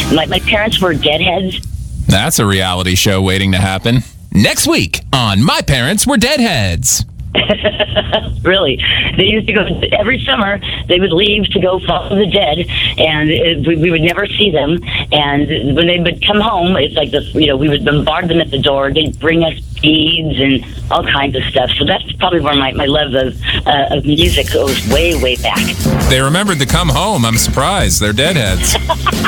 My parents were Deadheads. That's a reality show waiting to happen. Next week on My Parents Were Deadheads. Really, they used to go every summer. They would leave to go follow the dead, and we would never see them. And when they would come home, it's like we would bombard them at the door. They'd bring us beads and all kinds of stuff. So that's probably where my love of music goes way back. They remembered to come home. I'm surprised. They're Deadheads.